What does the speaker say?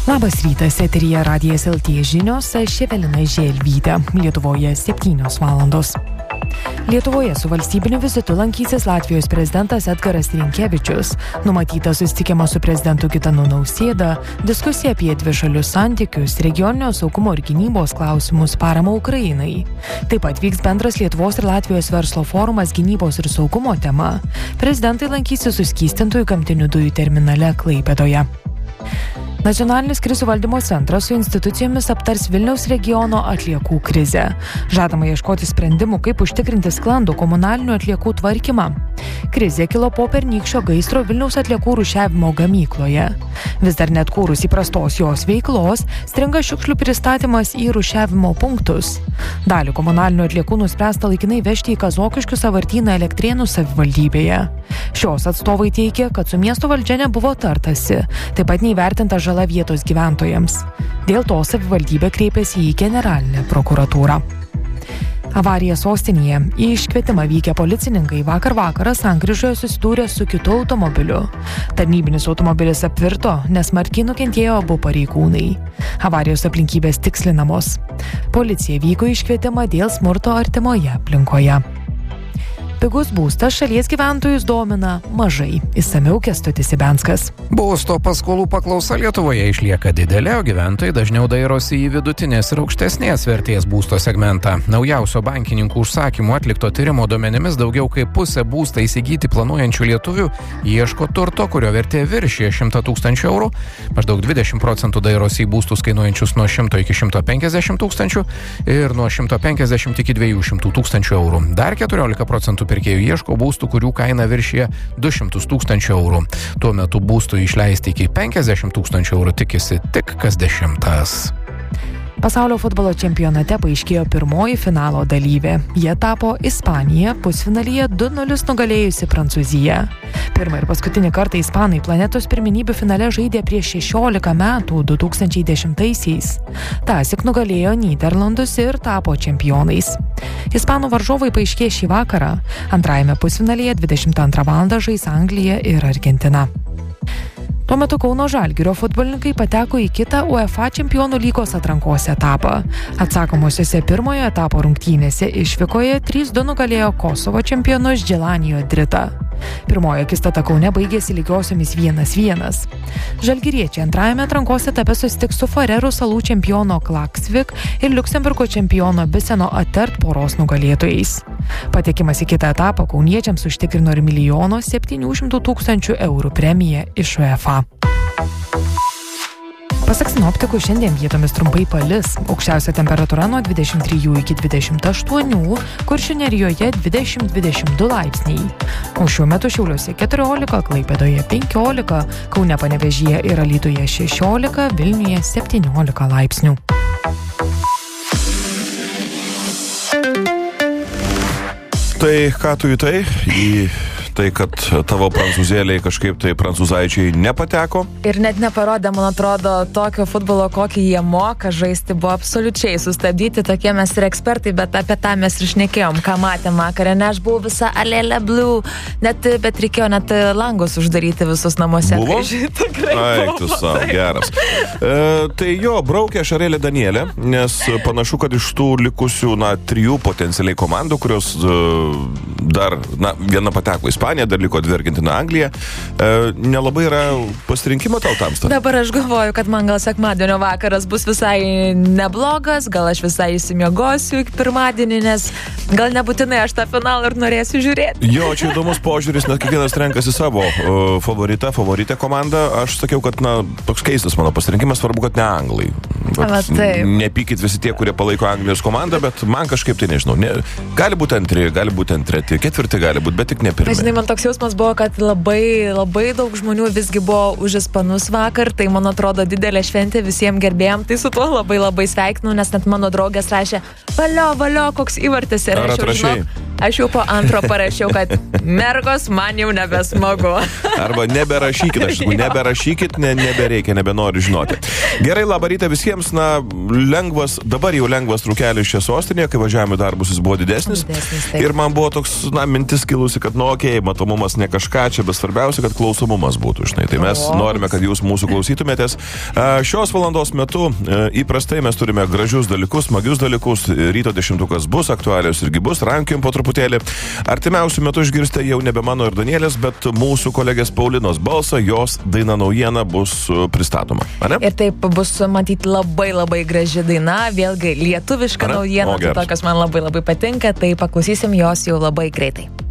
Labas rytas, eteryje Radijas LT žinios, aš Evelina Želvytė, Lietuvoje 7 valandos. Lietuvoje su valstybiniu vizitu lankysis Latvijos prezidentas Edgaras Rinkevičius. Numatyta susitikimas su prezidentu Gitanu Nausėda, diskusija apie dvišalius santykius, regioninio saugumo ir gynybos klausimus, paramą Ukrainai. Taip pat vyks bendras Lietuvos ir Latvijos verslo forumas gynybos ir saugumo tema. Prezidentai lankysis suskystintųjų gamtinių dujų terminale Klaipėdoje. Nacionalinis krizių valdymo centras su institucijomis aptars Vilniaus regiono atliekų krizę. Žadama ieškoti sprendimų, kaip užtikrinti sklandų komunalinių atliekų tvarkymą. Krizė kilo po pernykščio gaisro Vilniaus atliekų rūšiavimo gamykloje. Vis dar neatkūrus įprastos jos veiklos, stringa šiukšlių pristatymas į rūšiavimo punktus. Dalį komunalinių atliekų nuspręsta laikinai vežti į Kazokiškių sąvartyną Elektrėnų savivaldybėje. Šios atstovai teigia, kad su miesto valdžia nebuvo tartasi, taip pat neįvertinta žala vietos gyventojams. Dėl to savivaldybė kreipėsi į generalinę prokuratūrą. Avarija sostinėje. Į iškvietimą vykę policininkai vakar vakarą sankryžoje susidūrė su kitu automobiliu. Tarnybinis automobilis apvirto, nes smarkiai nukentėjo abu pareigūnai. Avarijos aplinkybės tikslinamos. Policija vyko į iškvietimą dėl smurto artimoje aplinkoje. Pigus būstas šalies gyventojus domina mažai. Išsamiau Kęstutis Ibenskas. Būsto paskolų paklausa Lietuvoje išlieka didelė, o gyventojai dažniau dairosi į vidutinės ir aukštesnės vertės būsto segmentą. Naujausio bankininkų užsakymų atlikto tyrimo duomenimis daugiau kaip pusė būstą įsigyti planuojančių lietuvių ieško turto, kurio vertė viršija 100 000 eurų. Maždaug 20% dairosi į būstus kainuojančius nuo 100 iki 150 000 ir nuo 150 iki 200 000 eurų. Dar 14% pirkėjų ieško būstų, kurių kaina viršyje 200 000 eurų. Tuo metu būstų išleisti iki 50 000 eurų tikisi tik kas 10. Pasaulio futbolo čempionate paaiškėjo pirmoji finalo dalyvė. Jie tapo Ispanija, pusfinalyje 2-0 nugalėjusi Prancūziją. Pirmą ir paskutinį kartą ispanai planetos pirmenybių finale žaidė prieš 16 metų 2010-aisiais. Tąsyk nugalėjo Nyderlandus ir tapo čempionais. Ispanų varžovai paaiškėjo šį vakarą. Antrajame pusfinalyje 22 valandą žais Anglija ir Argentina. Tuo metu Kauno Žalgirio futbolininkai pateko į kitą UEFA čempionų lygos atrankos etapą. Atsakomosiose pirmojo etapo rungtynėse išvykoje 3-2 nugalėjo Kosovo čempionus Dželanijo Dritą. Pirmoji akistata Kaune baigėsi lygiosiomis 1-1. Žalgiriečiai antrajame atrankos etape susitiks su Farerų salų čempiono Klaksvik ir Liuksemburgo čempiono Biseno Atert poros nugalėtojais. Patekimas į kitą etapą kauniečiams užtikrino ir 1 700 000 eurų premiją iš UEFA. Pasak sinoptikų, šiandien vietomis trumpai palis. Aukščiausia temperatūra nuo 23 iki 28, Kuršių Nerijoje 20-22 laipsniai. O šiuo metu Šiauliuose 14, Klaipėdoje 15, Kaune, Panevėžyje ir Alytuje 16, Vilniuje 17 laipsnių. Tai ką tu į tai, kad tavo prancūzėliai kažkaip tai prancūzaičiai nepateko? Ir net neparodė, man atrodo, tokio futbolo, kokį jie moka žaisti, buvo absoliučiai sustabdyti, tokie mes ir ekspertai, bet apie tą mes ir šnekėjom, ką matėm vakarą, ne, aš buvau visa alėlė blue, bet reikėjo net langus uždaryti visus namuose. Buvo? Tikrai tu savo, geras. Tai jo, braukė Šarėlė Danielė, nes panašu, kad iš tų likusių, 3 potencialiai komandų, kurios dar, viena pateko į Ispaniją, dar liko 2 Argentina, Anglija. Nelabai yra pasirinkimo tau tamsta. Dabar aš galvoju, kad man gal sekmadienio vakaras bus visai neblogas, gal aš visai įsimiegosiu iki pirmadienį, nes gal nebūtinai aš tą finalą ir norėsiu žiūrėti. Jo, čia įdomus požiūris, nes kiekvienas renkasi savo favoritę komandą. Aš sakiau, kad toks keistas mano pasirinkimas, svarbu, kad ne anglai. Nepykit visi tie, kurie palaiko Anglijos komandą, bet man kažkaip tai nežinau. Gali būti antri, gali būti treti, ketvirti gali būti, bet tik ne pirmi. Žinai, man toks jausmas buvo, kad labai daug žmonių visgi buvo už ispanus vakar, tai man atrodo didelė šventė visiems gerbėjams, tai su tuo labai sveikinu, nes net mano draugės rašė, valio, koks įvartis yra. Ar atrašai? Aš jau po antro parašiau, kad mergos man jau nebesmagu. Arba neberašykit, aš sakau, neberašykit, nebereikia, nebenoriu žinoti. Gerai, labą rytą visiems, dabar jau lengvas trūkelis čia sostinėje, kai važiavome darbus jis buvo didesnis ir man buvo toks, mintis kilusi, kad, matomumas ne kažką čia, bet svarbiausia, kad klausomumas būtų, žinai. Tai mes norime, kad jūs mūsų klausytumėtės. Šios valandos metu įprastai mes turime gražius dalykus, smagius dalykus, ryto 10-ukas bus, aktualios irgi bus, rankium po truputėlį. Artimiausių metų išgirsite jau nebe mano ir Danielės, bet mūsų kolegės Paulinos balsą, jos daina naujiena bus pristatoma. Ane? Ir taip bus matyti labai labai graži daina, vėlgi lietuviška naujiena, tokios man labai labai patinka, tai paklausysim jos jau labai greitai.